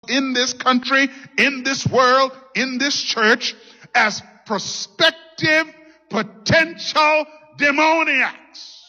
in this country, in this world, in this church as prospective potential demoniacs.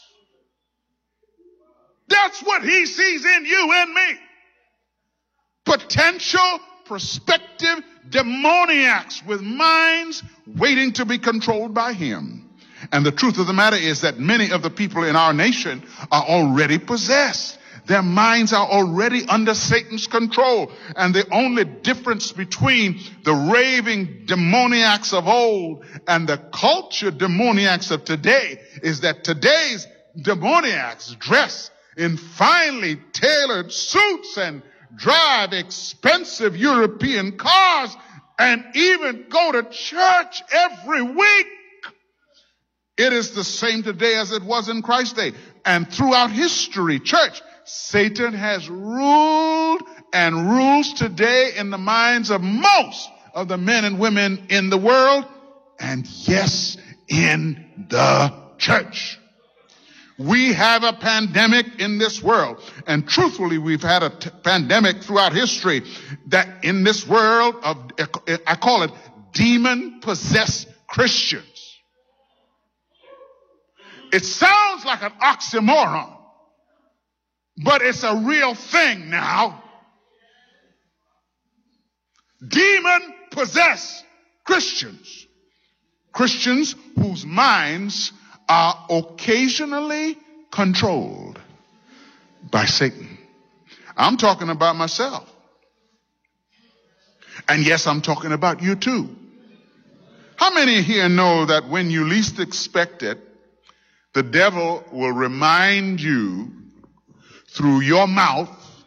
That's what he sees in you and me. Potential prospective demoniacs with minds waiting to be controlled by him. And the truth of the matter is that many of the people in our nation are already possessed. Their minds are already under Satan's control. And the only difference between the raving demoniacs of old and the culture demoniacs of today is that today's demoniacs dress in finely tailored suits and drive expensive European cars and even go to church every week. It is the same today as it was in Christ's day. And throughout history, church, Satan has ruled and rules today in the minds of most of the men and women in the world, and yes, in the church. We have a pandemic in this world, and truthfully, we've had a pandemic throughout history that in this world of, I call it demon-possessed Christians. It sounds like an oxymoron, but it's a real thing now. Demon-possessed Christians. Christians whose minds are occasionally controlled by Satan. I'm talking about myself. And yes, I'm talking about you too. How many here know that when you least expect it, the devil will remind you through your mouth,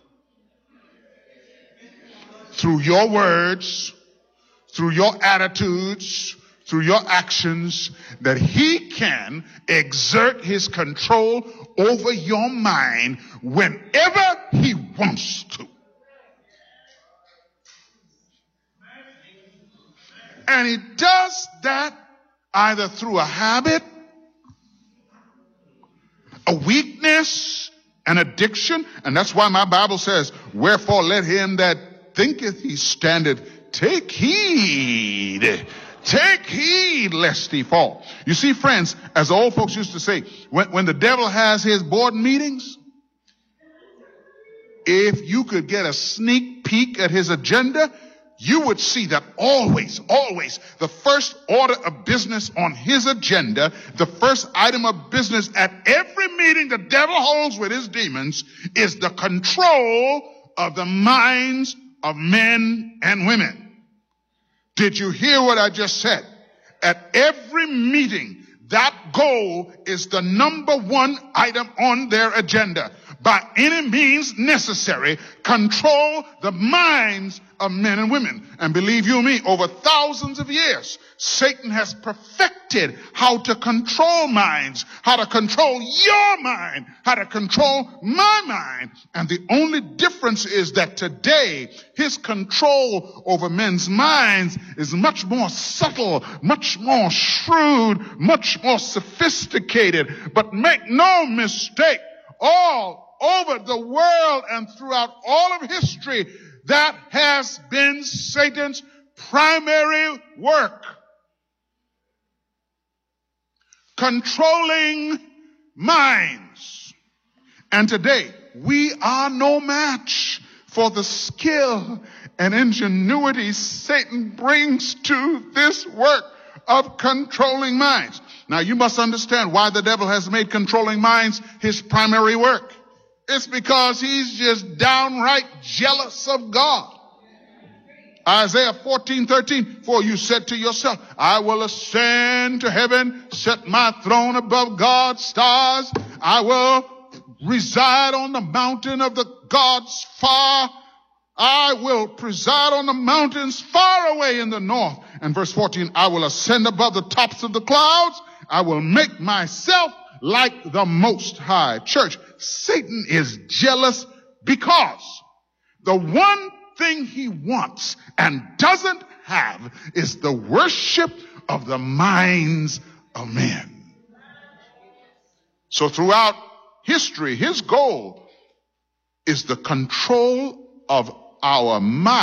through your words, through your attitudes, through your actions, that he can exert his control over your mind whenever he wants to. And he does that either through a habit, a weakness, an addiction. And that's why my Bible says, wherefore let him that thinketh he standeth take heed. Take heed lest he fall. You see, friends, as the old folks used to say, when the devil has his board meetings, if you could get a sneak peek at his agenda, you would see that always, the first order of business on his agenda, the first item of business at every meeting the devil holds with his demons is the control of the minds of men and women. Did you hear what I just said? At every meeting, that goal is the number one item on their agenda. By any means necessary, control the minds of men and women. And believe you me, over thousands of years, Satan has perfected how to control minds, how to control your mind, how to control my mind. And the only difference is that today, his control over men's minds is much more subtle, much more shrewd, much more sophisticated. But make no mistake, all over the world and throughout all of history, that has been Satan's primary work. Controlling minds. And today, we are no match for the skill and ingenuity Satan brings to this work of controlling minds. Now, you must understand why the devil has made controlling minds his primary work. It's because he's just downright jealous of God. Isaiah 14:13, for you said to yourself, I will ascend to heaven, set my throne above God's stars. I will reside on the mountain of the gods far. I will preside on the mountains far away in the north. And verse 14, I will ascend above the tops of the clouds. I will make myself like the Most High. Church, Satan is jealous because the one thing he wants and doesn't have is the worship of the minds of men. So throughout history, his goal is the control of our mind.